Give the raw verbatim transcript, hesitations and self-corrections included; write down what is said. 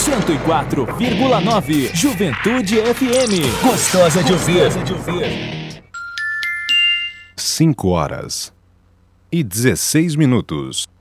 cento e quatro vírgula nove Juventude F M. Gostosa de ouvir. cinco horas e dezesseis minutos.